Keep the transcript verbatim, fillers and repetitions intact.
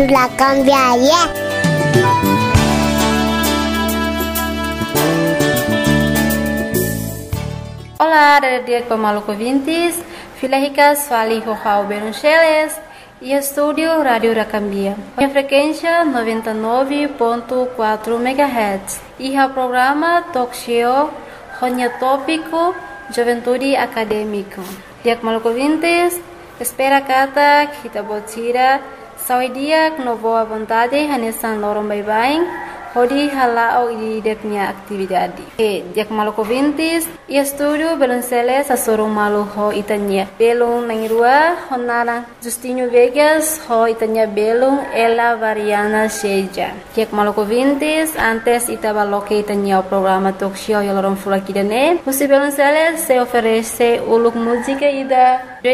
La cambiaria. Olá, dia pemalu ouvintes, Filahicas fali Rojao Beruncheles e estúdio Rádio Racambia. A frequência noventa e nove ponto quatro megahertz e o programa Talk Show Ronya Tópico Juventude Acadêmico. Dia pemalu ouvintes, espera kata kita botira saudia no boa vontade hanesan lorong bye-bye. Hodi halao i deknya atividade. E dia malu ouvintes, e estúdio Belunceles a sorum malu ho itanya. Belung nangirua honara Justinho Vegas ho itanya belung ela variana seja. Dia malu ouvintes, antes itaba loke itanya o programa talk show yalorom fulakidane. Musi Belunceles se oferece uluk música ida